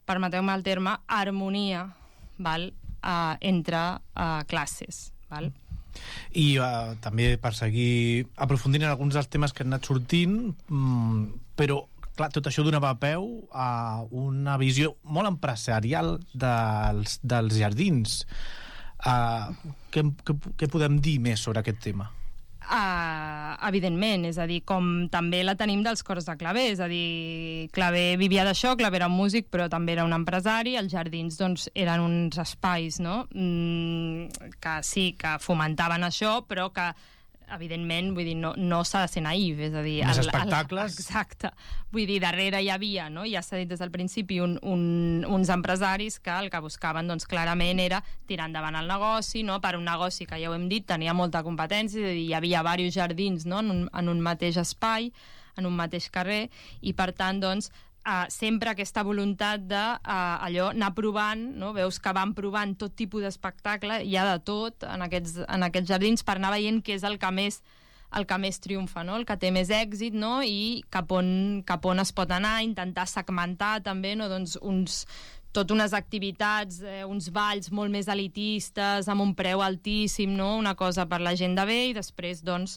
permeteu-me el terme, harmonia, val? Entre classes, val? I també per seguir aprofundint en alguns dels temes que han anat sortint, però clar, tot això donava peu a una visió molt empresarial dels jardins. Què podem dir més sobre aquest tema? Evidentment, és a dir, com també la tenim dels cors de Clavé, és a dir, Clavé vivia d'això, Clavé era un músic però també era un empresari, els jardins doncs eren uns espais, no? Que sí, que fomentaven això, però que evidentment, vull dir, no s'ha de ser naïf, és a dir... Més espectacles. Exacte. Vull dir, darrere hi havia, no? Ja s'ha dit des del principi, uns empresaris que el que buscaven, doncs, clarament era tirar endavant el negoci, no? Per un negoci que, ja ho hem dit, tenia molta competència, és a dir, hi havia diversos jardins, no? En un mateix espai, en un mateix carrer, i per tant, doncs, sempre aquesta voluntat de allò anar provant, no? Veus que van provant tot tipus d'espectacle, hi ha de tot en aquests jardins per anar veient què és el que més triomfa, no? El que té més èxit, no? I cap on es pot anar, intentar segmentar també, no? Doncs tot unes activitats, uns balls molt més elitistes, amb un preu altíssim, no? Una cosa per la gent de bé, i després, doncs,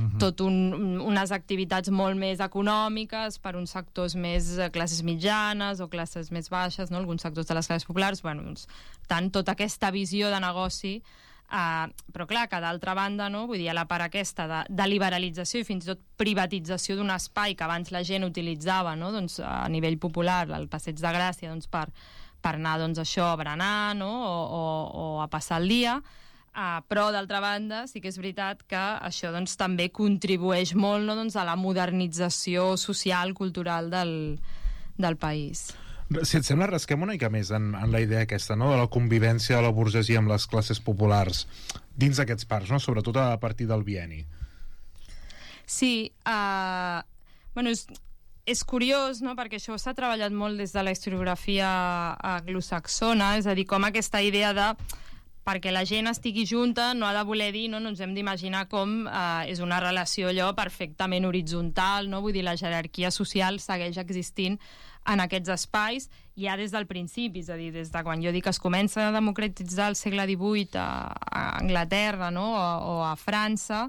unes activitats molt més econòmiques per uns sectors més classes mitjanes o classes més baixes, no? Alguns sectors de les classes populars, bueno, doncs, tant tota aquesta visió de negoci, però clar, que d'altra banda, no? Vull dir, a la part aquesta de liberalització i fins i tot privatització d'un espai que abans la gent utilitzava, no? Doncs, a nivell popular, el Passeig de Gràcia, doncs, per anar, doncs, això, a berenar, no? O a passar el dia, però d'altra banda sí que és veritat que això, doncs, també contribueix molt, no? Doncs, a la modernització social, cultural del país. Si et sembla, rasquem una mica més en la idea aquesta, no? De la convivència de la burgesia amb les classes populars dins d'aquests parcs, no? Sobretot a partir del bienni. Sí, bueno, és curiós, no? Perquè això s'ha treballat molt des de la historiografia anglosaxona, és a dir, com aquesta idea de perquè la gent estigui junta no ha de voler dir, no ens hem d'imaginar com és una relació allò perfectament horitzontal, no? Vull dir, la jerarquia social segueix existint en aquests espais ja des del principi, és a dir, des de quan jo dic que es comença a democratitzar el segle XVIII a Anglaterra, no? O a França,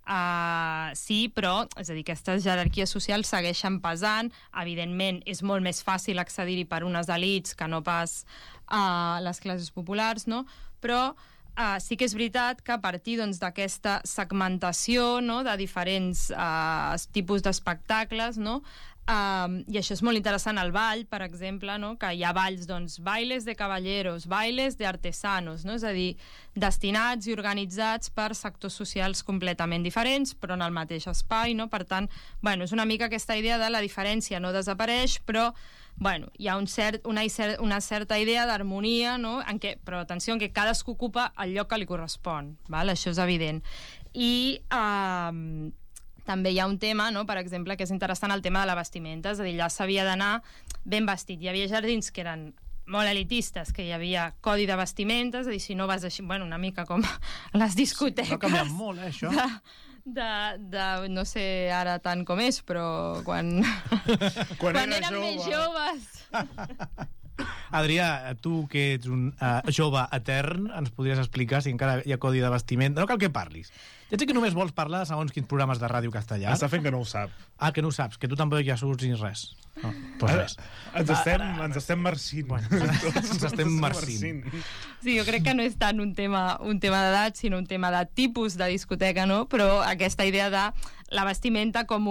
sí, però és a dir, aquestes jerarquies socials segueixen pesant. Evidentment és molt més fàcil accedir-hi per unes elits que no pas a les classes populars, no? Però sí que és veritat que a partir, doncs, d'aquesta segmentació, no? De diferents tipus d'espectacles, no? I això és molt interessant al ball, per exemple, no? Que hi ha balls, doncs, bailes de caballeros, bailes de artesanos, no? És a dir, destinats i organitzats per sectors socials completament diferents, però en el mateix espai, no? Per tant, bueno, és una mica aquesta idea de la diferència no desapareix, però bueno, hi ha una certa idea d'harmonia, no? Però atenció, en què cadascú ocupa el lloc que li correspon, val? Això és evident. I també hi ha un tema, no? Per exemple, que és interessant, el tema de la vestimenta, és a dir, allà s'havia d'anar ben vestit. Hi havia jardins que eren molt elitistes, que hi havia codi de vestimenta, és a dir, si no vas així, bueno, una mica com les discoteques. Sí, no ha canviat molt, això. No sé ara tant com és, però quan érem més joves. Adrià, tu que ets un jove etern, ens podries explicar si encara hi ha codi de vestimenta? No cal que parlis. Ja sé que només vols parlar segons quins programes de ràdio castellà. Està fent que no ho sap. Que no ho saps, que tu tampoc ja surts ni res. No, doncs res. Ens estem marcint. Bueno, ens estem marcint. Sí, jo crec que no és tant un tema d'edat, sinó un tema de tipus de discoteca, no? Però aquesta idea de la vestimenta com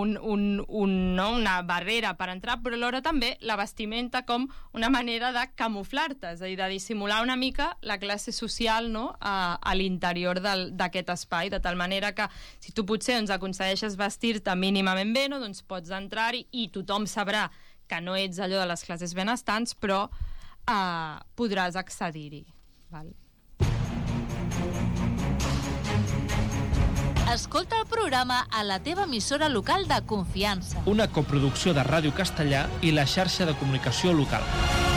una barrera per entrar, però alhora també la vestimenta com una manera de camuflar-te, és a dir, de dissimular una mica la classe social, no? A l'interior d'aquest espai, de tal manera que si tu potser aconsegueixes vestir-te mínimament bé, no? Doncs pots entrar-hi i tothom sabrà que no ets allò de les classes benestants, però podràs accedir-hi. Val? Escolta el programa a la teva emissora local de confiança. Una coproducció de Ràdio Castellà i la xarxa de comunicació local.